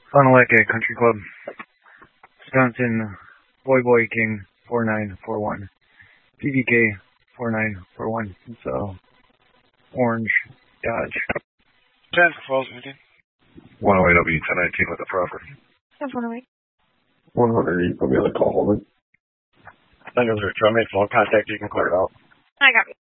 Fond du Lac Country Club. Wisconsin, Boy King 4941. PVK 4941. It's orange Dodge. 10 Falls, Indian. 108W 1019 with the property. 108. 108, put me on the call, hold it. I think those are drummates, so I'll contact you, you can clear it out. I got it.